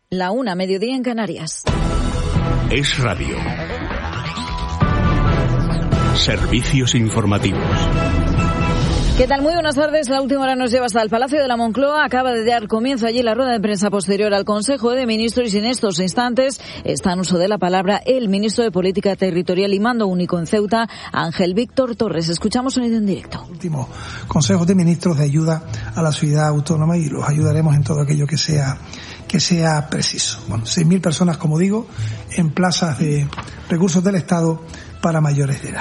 La 1, mediodía en Canarias. Es Radio. Servicios informativos. ¿Qué tal? Muy buenas tardes. La última hora nos lleva hasta el Palacio de la Moncloa. Acaba de dar comienzo allí la rueda de prensa posterior al Consejo de Ministros y en estos instantes está en uso de la palabra el ministro de Política Territorial y Mando Único en Ceuta, Ángel Víctor Torres. Escuchamos sonido en directo. Último Consejo de Ministros de ayuda a la ciudad autónoma y los ayudaremos en todo aquello que sea preciso. Bueno, 6.000 personas, como digo, en plazas de recursos del Estado para mayores de edad.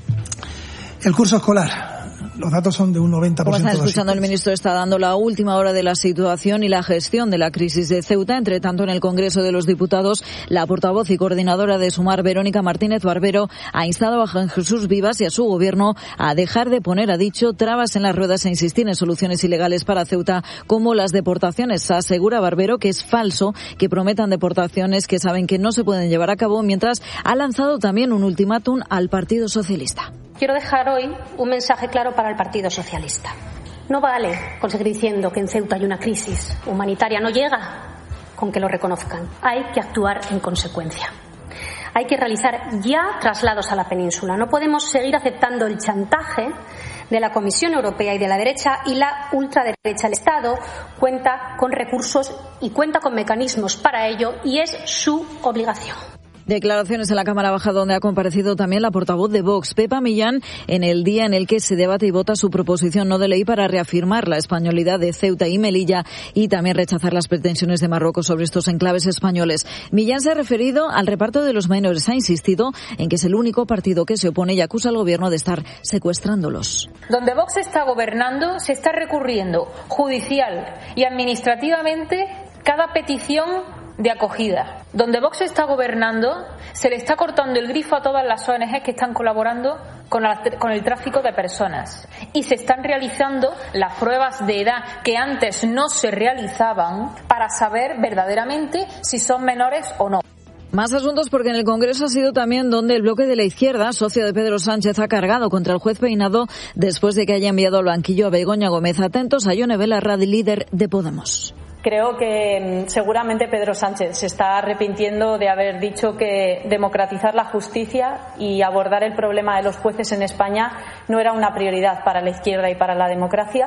El curso escolar. Los datos son de un 90%. Como están escuchando, el ministro está dando la última hora de la situación y la gestión de la crisis de Ceuta. Entre tanto, en el Congreso de los Diputados, la portavoz y coordinadora de Sumar, Verónica Martínez Barbero, ha instado a Juan Jesús Vivas y a su gobierno a dejar de poner, ha dicho, trabas en las ruedas e insistir en soluciones ilegales para Ceuta, como las deportaciones. Asegura Barbero que es falso que prometan deportaciones que saben que no se pueden llevar a cabo, mientras ha lanzado también un ultimátum al Partido Socialista. Quiero dejar hoy un mensaje claro para el Partido Socialista. No vale con seguir diciendo que en Ceuta hay una crisis humanitaria. No llega con que lo reconozcan. Hay que actuar en consecuencia. Hay que realizar ya traslados a la península. No podemos seguir aceptando el chantaje de la Comisión Europea y de la derecha y la ultraderecha. El Estado cuenta con recursos y cuenta con mecanismos para ello y es su obligación. Declaraciones en la Cámara Baja, donde ha comparecido también la portavoz de Vox, Pepa Millán, en el día en el que se debate y vota su proposición no de ley para reafirmar la españolidad de Ceuta y Melilla y también rechazar las pretensiones de Marruecos sobre estos enclaves españoles. Millán se ha referido al reparto de los menores. Ha insistido en que es el único partido que se opone y acusa al gobierno de estar secuestrándolos. Donde Vox está gobernando, se está recurriendo judicial y administrativamente cada petición de acogida. Donde Vox está gobernando, se le está cortando el grifo a todas las ONG que están colaborando con el tráfico de personas. Y se están realizando las pruebas de edad que antes no se realizaban para saber verdaderamente si son menores o no. Más asuntos, porque en el Congreso ha sido también donde el bloque de la izquierda, socio de Pedro Sánchez, ha cargado contra el juez Peinado después de que haya enviado al banquillo a Begoña Gómez. Atentos a Ione Belarra, líder de Podemos. Creo que seguramente Pedro Sánchez se está arrepintiendo de haber dicho que democratizar la justicia y abordar el problema de los jueces en España no era una prioridad para la izquierda y para la democracia.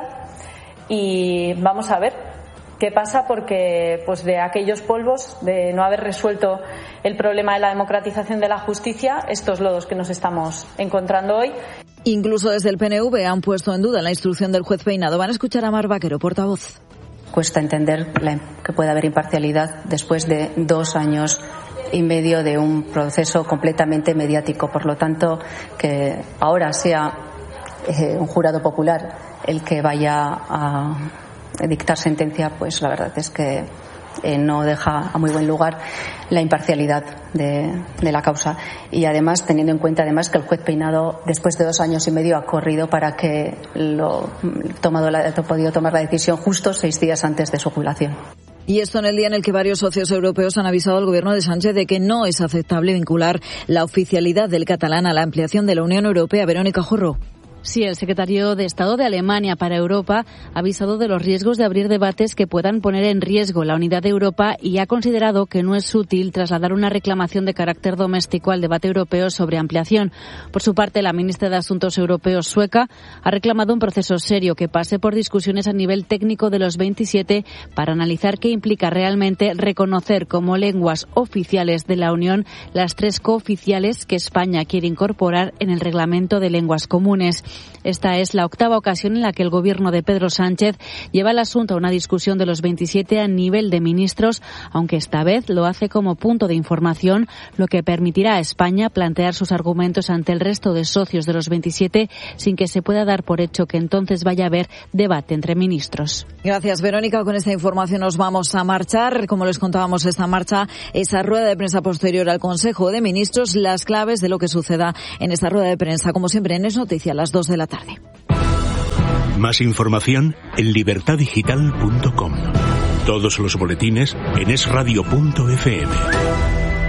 Y vamos a ver qué pasa, porque pues de aquellos polvos, de no haber resuelto el problema de la democratización de la justicia, estos lodos que nos estamos encontrando hoy. Incluso desde el PNV han puesto en duda la instrucción del juez Peinado. Van a escuchar a Mar Vaquero, portavoz. Cuesta entender que pueda haber imparcialidad después de 2 años y medio de un proceso completamente mediático. Por lo tanto, que ahora sea un jurado popular el que vaya a dictar sentencia, pues la verdad es que no deja a muy buen lugar la imparcialidad de la causa. Y además, teniendo en cuenta además que el juez Peinado, después de 2 años y medio, ha corrido para que ha podido tomar la decisión justo 6 días antes de su jubilación. Y esto en el día en el que varios socios europeos han avisado al gobierno de Sánchez de que no es aceptable vincular la oficialidad del catalán a la ampliación de la Unión Europea. Verónica Jorro. Sí, el secretario de Estado de Alemania para Europa ha avisado de los riesgos de abrir debates que puedan poner en riesgo la unidad de Europa y ha considerado que no es útil trasladar una reclamación de carácter doméstico al debate europeo sobre ampliación. Por su parte, la ministra de Asuntos Europeos sueca ha reclamado un proceso serio que pase por discusiones a nivel técnico de los 27 para analizar qué implica realmente reconocer como lenguas oficiales de la Unión las 3 cooficiales que España quiere incorporar en el Reglamento de Lenguas Comunes. Esta es la 8ª ocasión en la que el gobierno de Pedro Sánchez lleva el asunto a una discusión de los 27 a nivel de ministros, aunque esta vez lo hace como punto de información, lo que permitirá a España plantear sus argumentos ante el resto de socios de los 27 sin que se pueda dar por hecho que entonces vaya a haber debate entre ministros. Gracias, Verónica. Con esta información nos vamos a marchar. Como les contábamos, esta marcha, esa rueda de prensa posterior al Consejo de Ministros, las claves de lo que suceda en esta rueda de prensa, como siempre en Es Noticia, a las 2 de la tarde. Más información en libertadigital.com. Todos los boletines en esradio.fm.